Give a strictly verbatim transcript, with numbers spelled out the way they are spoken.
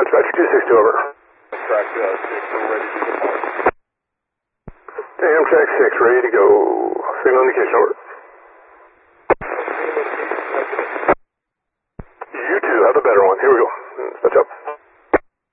Dispatch two six two, over. Track uh, six, we're ready to depart. Amtrak six, ready to go. Signal indication, over.